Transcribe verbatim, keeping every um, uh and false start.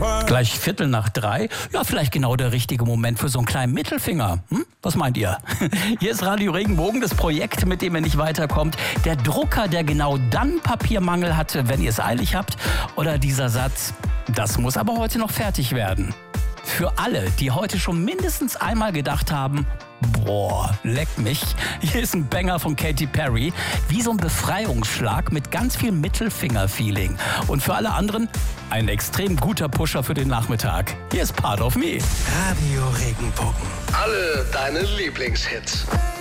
Gleich Viertel nach drei? Ja, vielleicht genau der richtige Moment für so einen kleinen Mittelfinger. Hm? Was meint ihr? Hier ist Radio Regenbogen, das Projekt, mit dem ihr nicht weiterkommt. Der Drucker, der genau dann Papiermangel hatte, wenn ihr es eilig habt. Oder dieser Satz, das muss aber heute noch fertig werden. Für alle, die heute schon mindestens einmal gedacht haben, boah, leck mich. Hier ist ein Banger von Katy Perry. Wie so ein Befreiungsschlag mit ganz viel Mittelfinger-Feeling. Und für alle anderen ein extrem guter Pusher für den Nachmittag. Hier ist Part of Me. Radio Regenbogen. Alle deine Lieblingshits.